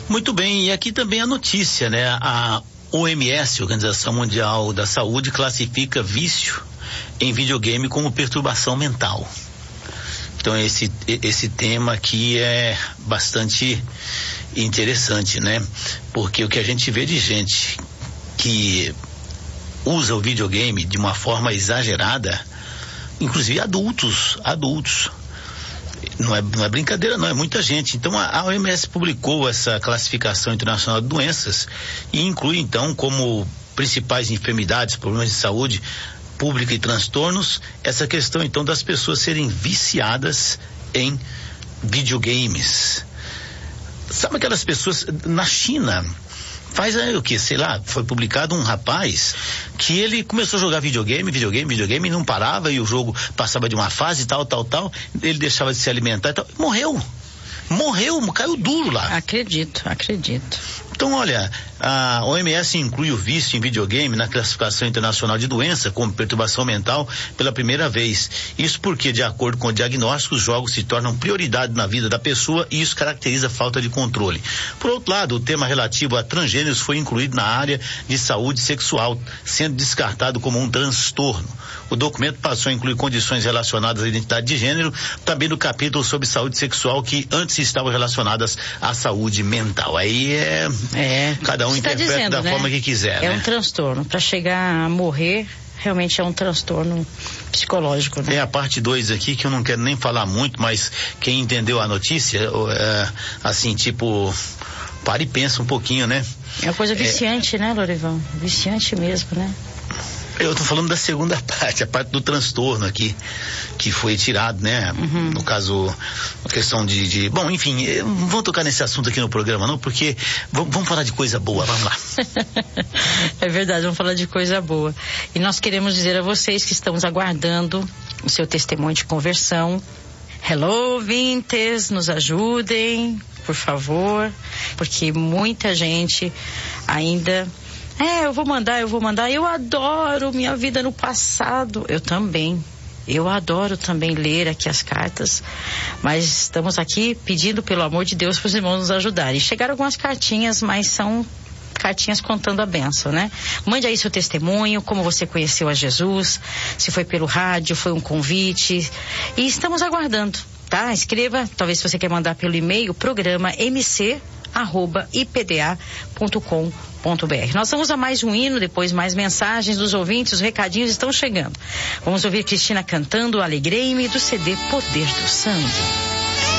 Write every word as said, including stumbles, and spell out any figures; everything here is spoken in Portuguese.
Muito bem, e aqui também a notícia, né? A O M S, Organização Mundial da Saúde, classifica vício em videogame como perturbação mental. Então esse, esse tema aqui é bastante interessante, né? Porque o que a gente vê de gente que usa o videogame de uma forma exagerada, inclusive adultos, adultos, não é, não é brincadeira não, é muita gente. Então a, a O M S publicou essa classificação internacional de doenças e inclui então como principais enfermidades, problemas de saúde pública e transtornos, essa questão então das pessoas serem viciadas em videogames. Sabe aquelas pessoas na China? Faz aí o que, sei lá, foi publicado um rapaz que ele começou a jogar videogame, videogame, videogame, e não parava, e o jogo passava de uma fase, tal, tal, tal, ele deixava de se alimentar e tal, morreu, morreu, caiu duro lá. Acredito, acredito. Então, olha, a O M S inclui o vício em videogame na classificação internacional de doença como perturbação mental pela primeira vez. Isso porque, de acordo com o diagnóstico, os jogos se tornam prioridade na vida da pessoa e isso caracteriza a falta de controle. Por outro lado, o tema relativo a transgêneros foi incluído na área de saúde sexual, sendo descartado como um transtorno. O documento passou a incluir condições relacionadas à identidade de gênero, também no capítulo sobre saúde sexual, que antes estavam relacionadas à saúde mental. Aí é... É, cada um interpreta dizendo, da né? forma que quiser. É né? um transtorno. Para chegar a morrer, realmente é um transtorno psicológico. Né? Tem a parte dois aqui que eu não quero nem falar muito, mas quem entendeu a notícia, é, assim, tipo, para e pensa um pouquinho, né? É uma coisa viciante, é... né, Lorival? Viciante mesmo, né? Eu tô falando da segunda parte, a parte do transtorno aqui, que foi tirado, né? Uhum. No caso, a questão de, de... Bom, enfim, não vamos tocar nesse assunto aqui no programa, não, porque vamos, vamos falar de coisa boa, vamos lá. É verdade, vamos falar de coisa boa. E nós queremos dizer a vocês que estamos aguardando o seu testemunho de conversão. Hello, ouvintes, nos ajudem, por favor, porque muita gente ainda... É, eu vou mandar, eu vou mandar. Eu adoro minha vida no passado. Eu também. Eu adoro também ler aqui as cartas. Mas estamos aqui pedindo, pelo amor de Deus, para os irmãos nos ajudarem. Chegaram algumas cartinhas, mas são cartinhas contando a bênção, né? Mande aí seu testemunho, como você conheceu a Jesus, se foi pelo rádio, foi um convite. E estamos aguardando, tá? Escreva, talvez se você quer mandar pelo e-mail, programa mc arroba ipda ponto com ponto br. Nós vamos a mais um hino, depois mais mensagens dos ouvintes, os recadinhos estão chegando. Vamos ouvir Cristina cantando Alegrei-me do C D Poder do Sangue.